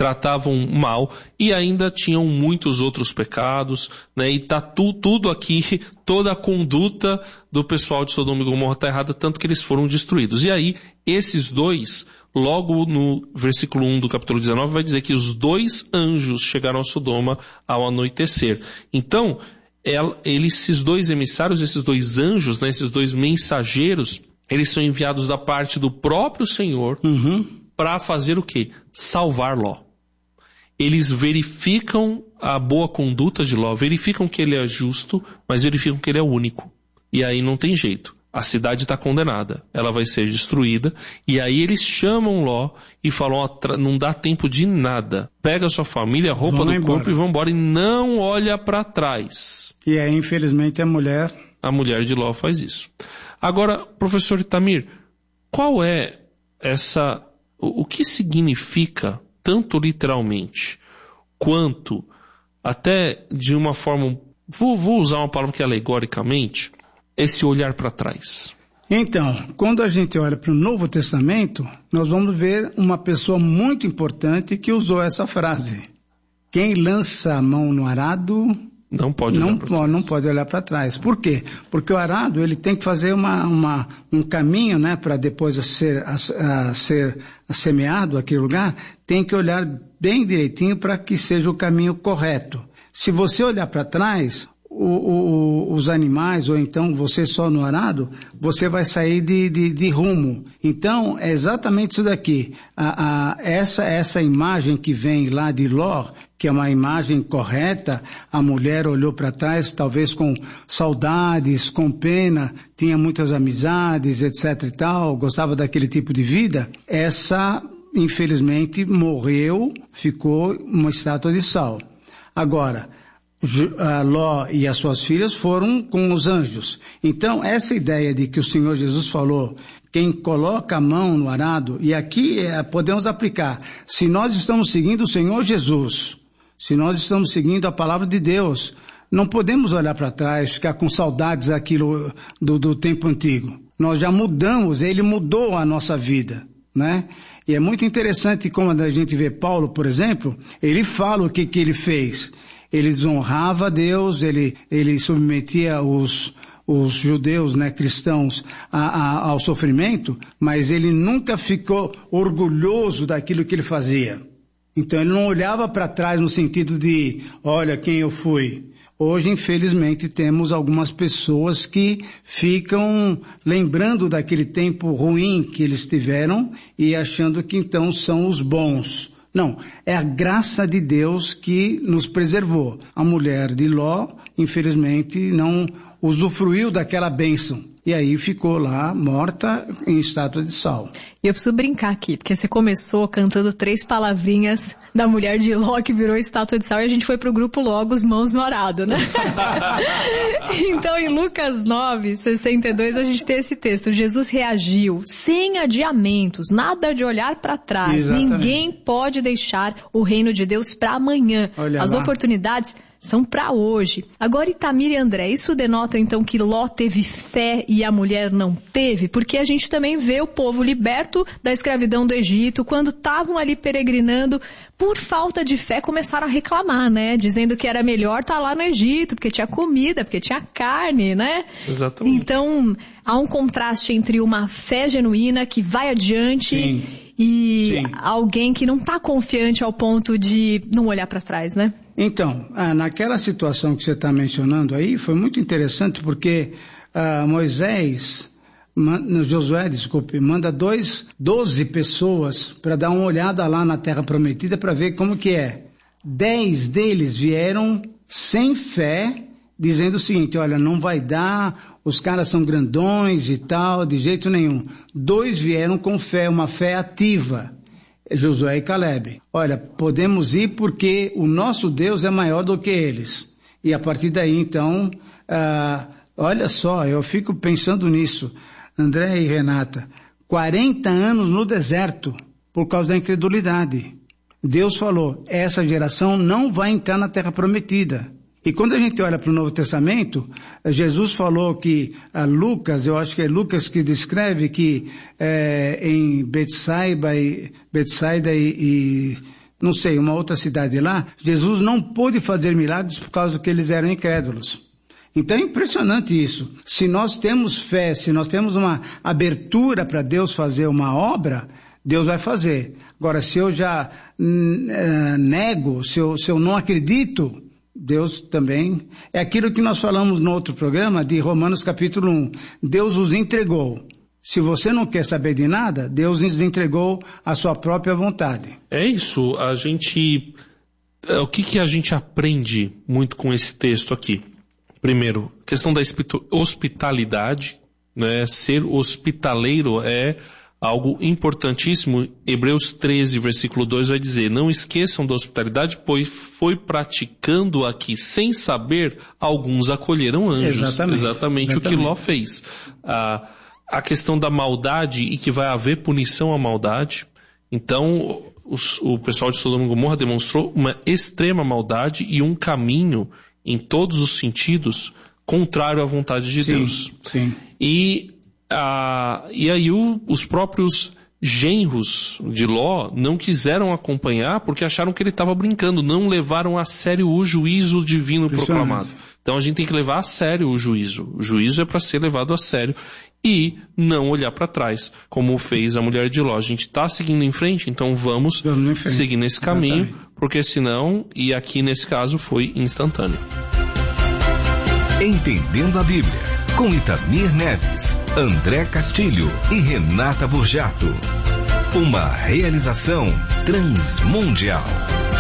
tratavam mal e ainda tinham muitos outros pecados, né? E tá tudo aqui, toda a conduta do pessoal de Sodoma e Gomorra está errada, tanto que eles foram destruídos. E aí, esses dois, logo no versículo 1 do capítulo 19, vai dizer que os 2 anjos chegaram a Sodoma ao anoitecer. Então, esses 2 emissários, esses 2 anjos, né, esses 2 mensageiros, eles são enviados da parte do próprio Senhor para fazer o quê? Salvar Ló. Eles verificam a boa conduta de Ló, verificam que ele é justo, mas verificam que ele é o único. E aí não tem jeito. A cidade está condenada, ela vai ser destruída, e aí eles chamam Ló e falam, não dá tempo de nada. Pega a sua família, roupa do corpo e vão embora, e não olha para trás. E aí, infelizmente, a mulher de Ló faz isso. Agora, professor Itamir, qual é o que significa, tanto literalmente, quanto até de uma forma, vou usar uma palavra que é alegoricamente, esse olhar para trás? Então, quando a gente olha para o Novo Testamento, nós vamos ver uma pessoa muito importante que usou essa frase. Quem lança a mão no arado não pode olhar para trás. Por quê? Porque o arado ele tem que fazer um caminho, né, para depois ser semeado aquele lugar, tem que olhar bem direitinho para que seja o caminho correto. Se você olhar para trás, os animais, ou então você só no arado, você vai sair de rumo. Então, é exatamente isso daqui. Essa imagem que vem lá de Ló, que é uma imagem correta, a mulher olhou para trás, talvez com saudades, com pena, tinha muitas amizades, etc e tal, gostava daquele tipo de vida. Essa, infelizmente, morreu, ficou uma estátua de sal. Agora, Ló e as suas filhas foram com os anjos. Então, essa ideia de que o Senhor Jesus falou, quem coloca a mão no arado, e aqui podemos aplicar, se nós estamos seguindo o Senhor Jesus, se nós estamos seguindo a palavra de Deus, não podemos olhar para trás, ficar com saudades daquilo do tempo antigo. Nós já mudamos, ele mudou a nossa vida, né? E é muito interessante como a gente vê Paulo, por exemplo, ele fala o que ele fez. Ele desonrava a Deus, ele submetia os judeus, né, cristãos, ao sofrimento, mas ele nunca ficou orgulhoso daquilo que ele fazia. Então ele não olhava para trás no sentido de, olha quem eu fui. Hoje, infelizmente, temos algumas pessoas que ficam lembrando daquele tempo ruim que eles tiveram e achando que então são os bons. Não, é a graça de Deus que nos preservou. A mulher de Ló, infelizmente, não usufruiu daquela bênção. E aí ficou lá, morta, em estátua de sal. E eu preciso brincar aqui, porque você começou cantando 3 palavrinhas da mulher de Ló que virou estátua de sal e a gente foi pro grupo logo, os mãos no arado, né? Então, em Lucas 9:62, a gente tem esse texto. Jesus reagiu sem adiamentos, nada de olhar para trás. Exatamente. Ninguém pode deixar o reino de Deus para amanhã. As oportunidades são para hoje. Agora, Itamir e André, isso denota então que Ló teve fé e a mulher não teve? Porque a gente também vê o povo liberto da escravidão do Egito, quando estavam ali peregrinando, por falta de fé começaram a reclamar, né? Dizendo que era melhor estar lá no Egito, porque tinha comida, porque tinha carne, né? Exatamente. Então, há um contraste entre uma fé genuína que vai adiante e alguém que não está confiante ao ponto de não olhar para trás, né? Então, naquela situação que você está mencionando aí, foi muito interessante porque Josué, manda 12 pessoas para dar uma olhada lá na Terra Prometida para ver como que é. 10 deles vieram sem fé, dizendo o seguinte, olha, não vai dar, os caras são grandões e tal, de jeito nenhum. 2 vieram com fé, uma fé ativa. Josué e Calebe. Olha, podemos ir porque o nosso Deus é maior do que eles. E a partir daí, então, olha só, eu fico pensando nisso, André e Renata, 40 anos no deserto, por causa da incredulidade. Deus falou, essa geração não vai entrar na Terra Prometida. E quando a gente olha para o Novo Testamento, Jesus falou que Lucas, eu acho que é Lucas que descreve que em Betsaida e não sei, uma outra cidade lá, Jesus não pôde fazer milagres por causa que eles eram incrédulos. Então é impressionante isso. Se nós temos fé, se nós temos uma abertura para Deus fazer uma obra, Deus vai fazer. Agora, se eu já nego, se eu não acredito, Deus também... É aquilo que nós falamos no outro programa de Romanos capítulo 1. Deus os entregou. Se você não quer saber de nada, Deus nos entregou a sua própria vontade. É isso. O que a gente aprende muito com esse texto aqui? Primeiro, a questão da hospitalidade, né? Ser hospitaleiro é algo importantíssimo. Hebreus 13, versículo 2 vai dizer: não esqueçam da hospitalidade, pois foi praticando aqui sem saber, alguns acolheram anjos. Exatamente o que Ló fez. A questão da maldade e que vai haver punição à maldade. Então, o pessoal de Sodoma e Gomorra demonstrou uma extrema maldade e um caminho, em todos os sentidos, contrário à vontade de Deus. Sim. E aí os próprios genros de Ló não quiseram acompanhar porque acharam que ele estava brincando, não levaram a sério o juízo divino proclamado. Então a gente tem que levar a sério o juízo. O juízo é para ser levado a sério e não olhar para trás, como fez a mulher de Ló. A gente está seguindo em frente, então vamos seguir nesse caminho, porque senão, e aqui nesse caso foi instantâneo. Entendendo a Bíblia, com Itamir Neves, André Castilho e Renata Burjato. Uma realização Transmundial.